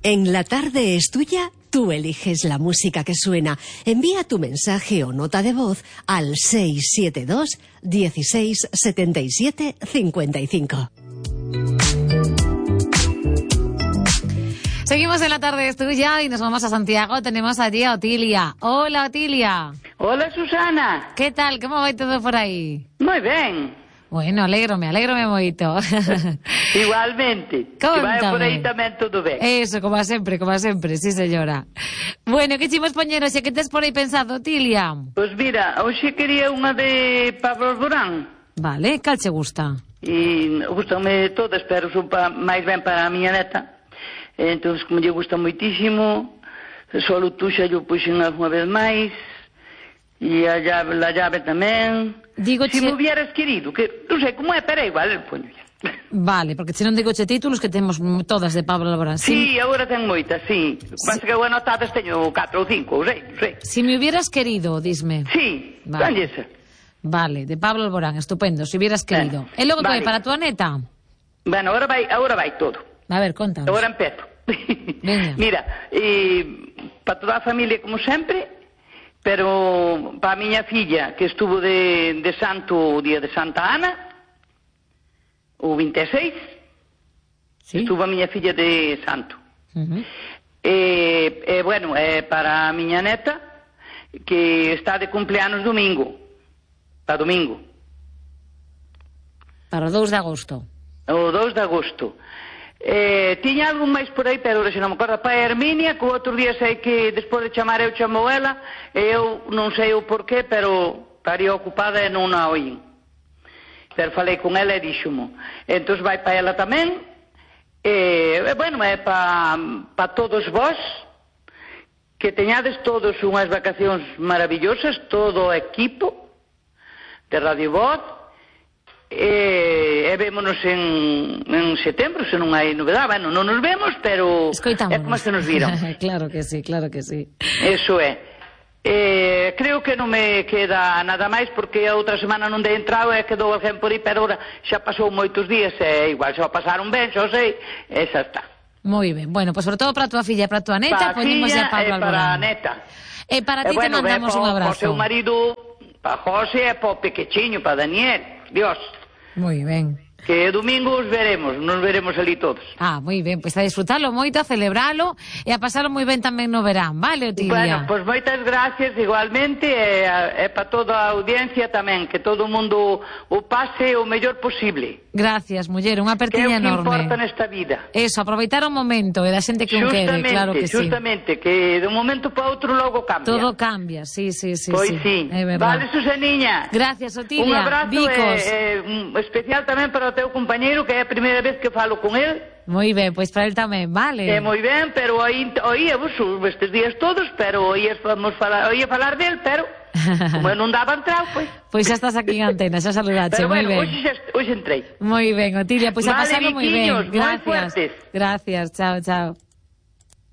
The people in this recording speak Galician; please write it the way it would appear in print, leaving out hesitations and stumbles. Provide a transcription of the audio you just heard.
En La Tarde es Tuya, tú eliges la música que suena. Envía tu mensaje o nota de voz al 672 16 77 55. Seguimos en La Tarde es Tuya y nos vamos a Santiago. Tenemos allí a Otilia. Hola, Otilia. Hola, Susana. ¿Qué tal? ¿Cómo va todo por aí? Moi ben. Bueno, alégrome moito. Igualmente. Que vaya por aí tamén todo ben. Eso, como sempre, sí señora. Bueno, que chimos poñer hoxe? Que tes por aí pensado, Otilia? Pois mira, hoxe quería unha de Pablo Alborán. Vale, cal che gusta? E gustame todas, pero son máis ben para a miña neta. Entón, como lle gusta moitísimo, solo tú xa yo puxen alguna vez máis, e a llave tamén. Digoche... Si me hubieras querido, que non sei como é, pero é igual, el poño. Vale, porque se non digoche títulos que temos todas de Pablo Alborán. Sí, agora ten moitas, sí. Pasa que eu anotadas teño 4 ou 5, ou 6, non sei. Si me hubieras querido, disme. Sí, vale. Vale, de Pablo Alborán, estupendo, si hubieras querido. E logo vale. Que vai para a tua neta? Bueno, agora vai todo. A ver, contanos. Agora empezo. Mira, para toda a familia como sempre, pero para a miña filla que estuvo de santo o día de Santa Ana, o 26, ¿sí? Estuvo a miña filla de santo. Bueno, para a miña neta que está de cumpleanos domingo, para domingo. Para o 2 de agosto. O 2 de agosto. Tiña algo máis por aí, pero se non me acordo, para Herminia, que o outro día sei que despois de chamar eu chamou ela, e eu non sei o porqué, pero estaría ocupada e non a oín. Pero falei con ela e díxomo. Entón vai para ela tamén, bueno, é para todos vós, que teñades todos unhas vacacións maravillosas, todo o equipo de Radio Voz, e vémonos en setembro, se non hai novedade. Bueno, non nos vemos, pero é como se nos viron. Claro que sí, claro que sí. Eso é. Creo que non me queda nada máis, porque a outra semana non dei entrado e quedou alguén por aí, pero ahora xa pasou moitos días e igual xa pasaron ben, xa sei, e xa está. Moi ben, bueno, pois sobre todo para a tua filla e para a tua neta, poñemos a Pablo Alborán. Para a neta. E para ti te mandamos un abrazo. Para o seu marido, para José e para o pequechiño, para Daniel. Dios. Moi ben. Que domingo nos veremos ali todos. Moi ben, pois a disfrutalo moito, a celebralo e a pasalo moi ben tamén no verán, vale, Otilia? Bueno, pois moitas gracias igualmente e para toda a audiencia tamén, que todo o mundo o pase o mellor posible. Gracias, muller, unha apertiña enorme. Que é o que importa nesta vida. Eso, aproveitar o momento e da xente que un quere, claro que sí. Justamente, que de un momento para outro logo cambia. Todo cambia, sí. Pois sí. Vale, Susaniña. Gracias, Otilia. Un abrazo especial tamén para o teu compañeiro, que é a primeira vez que falo con el. Moi ben, pois para el tamén, vale. Moi ben, pero oíamos estes días todos, pero oía falar del, pero como non daba entrado, pois. Pois xa estás aquí en antena, xa saludache, moi ben. Hoxe entrei. Moi ben, Otilia, pois a pasalo moi ben. Gracias. Gracias, chao.